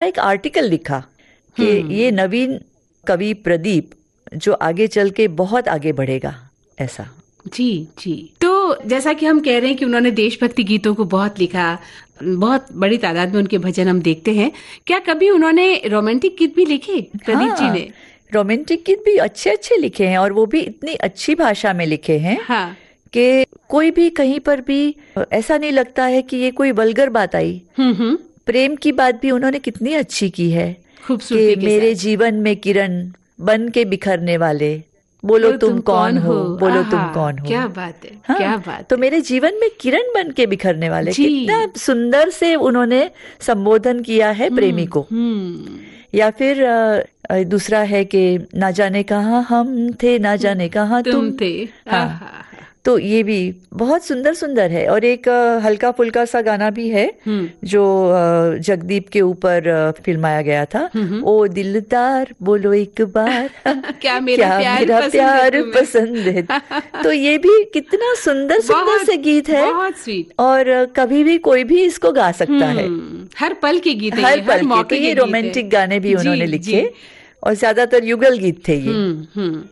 एक आर्टिकल लिखा कि ये नवीन कवि प्रदीप जो आगे चल के बहुत आगे बढ़ेगा, ऐसा। जी जी। तो जैसा कि हम कह रहे हैं कि उन्होंने देशभक्ति गीतों को बहुत लिखा, बहुत बड़ी तादाद में उनके भजन हम देखते हैं, क्या कभी उन्होंने रोमांटिक गीत भी लिखे प्रदीप जी ने? रोमांटिक गीत भी अच्छे अच्छे लिखे हैं, और वो भी इतनी अच्छी भाषा में लिखे हैं हाँ। कि कोई भी कहीं पर भी ऐसा नहीं लगता है कि ये कोई वल्गर बात आई। प्रेम की बात भी उन्होंने कितनी अच्छी की है खूबसूरती कि मेरे जीवन में किरण बन के बिखरने वाले, बोलो तुम कौन हो, बोलो तुम कौन हो। क्या बात है, हाँ, क्या बात तो है। मेरे जीवन में किरण बन के बिखरने वाले, कितना सुंदर से उन्होंने संबोधन किया है प्रेमी को। या फिर दूसरा है कि ना जाने कहाँ हम थे, ना जाने कहाँ तुम थे। हाँ, तो ये भी बहुत सुंदर सुंदर है। और एक हल्का फुल्का सा गाना भी है जो जगदीप के ऊपर फिल्माया गया था, ओ दिलदार बोलो एक बार क्या मेरा प्यार पसंद है। तो ये भी कितना सुंदर सुंदर से गीत है, बहुत स्वीट। और कभी भी कोई भी इसको गा सकता है, हर पल के गीत, हर पल के। तो ये रोमांटिक गाने भी उन्होंने लिखे, और ज्यादातर युगल गीत थे ये।